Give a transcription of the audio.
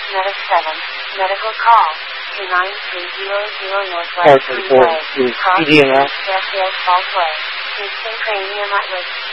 Meta 7, medical call, 29300 Northwest Freeway, EDMS. Fairfield Falseway, Houston Cranium at risk